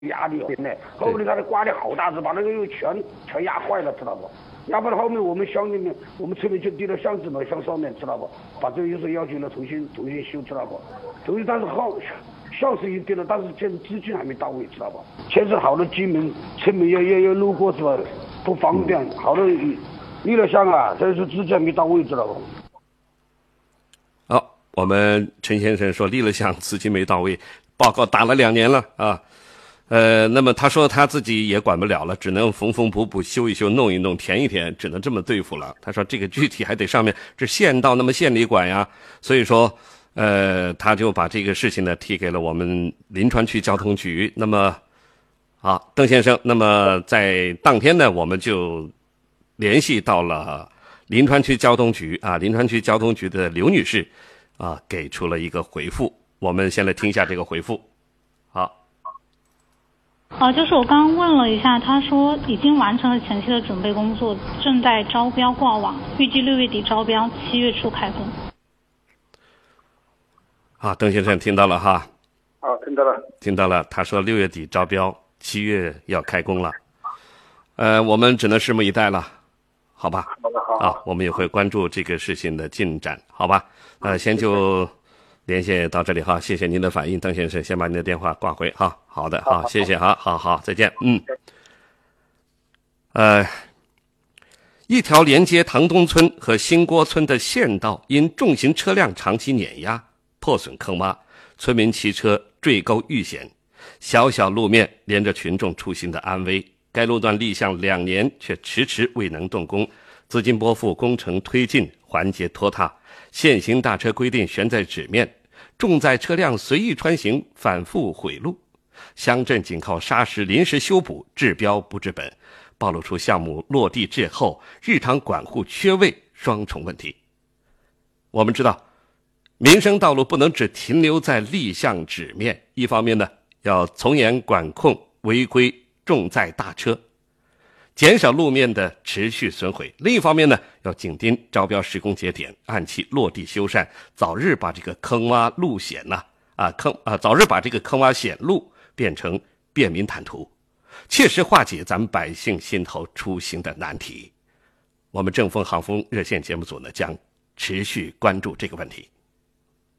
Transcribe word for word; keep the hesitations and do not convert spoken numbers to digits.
压力进来，后面他的刮的好大子，把那个全全压坏了，知道不？压不到后面我们乡里面，我们村里就递了箱子嘛，向上面知道不？把这个有时候要求呢重新重新修，知道不？重新但是好。像是一定了，但是现在资金还没到位，知道吧？牵涉好多居民、村民要要要路过是吧？不方便，好多立了箱啊，这是资金没到位，知道吧？ 好，我们陈先生说立了箱，资金没到位，报告打了两年了啊。呃，那么他说他自己也管不了了，只能缝缝补补、修一修、弄一弄、填一填，只能这么对付了。他说这个具体还得上面这县道，那么县里管呀，所以说。呃，他就把这个事情呢提给了我们临川区交通局。那么，好，邓先生，那么在当天呢，我们就联系到了临川区交通局啊，临川区交通局的刘女士啊，给出了一个回复。我们先来听一下这个回复。好。 啊，就是我刚刚问了一下，他说已经完成了前期的准备工作，正在招标挂网，预计六月底招标，七月初开工。 啊，邓先生听到了哈？ 啊，听到了， 听到了。他说六月底招标，七月要开工了。呃，我们只能拭目以待了，好吧？ 好的，好。 啊，我们也会关注这个事情的进展，好吧？呃，先就连线到这里哈，谢谢您的反应，邓先生，先把您的电话挂回哈。好的，好，谢谢哈，好好，再见，嗯。呃，一条连接塘东村和新郭村的县道因重型车辆长期碾压。破损坑洼，村民骑车坠沟遇险，小小路面连着群众出行的安危。该路段立项两年，却迟迟未能动工，资金拨付，工程推进环节拖沓。现行大车规定悬在纸面，重载车辆随意穿行，反复毁路。乡镇仅靠砂石临时修补，治标不治本，暴露出项目落地滞后、日常管护缺位双重问题。我们知道。民生道路不能只停留在立项纸面，一方面呢，要从严管控违规重载大车，减少路面的持续损毁；另一方面呢，要紧盯招标施工节点，按期落地修缮，早日把这个坑洼路险呐啊坑啊，早日把这个坑洼险路变成便民坦途，切实化解咱们百姓心头出行的难题。我们正风航风热线节目组呢，将持续关注这个问题。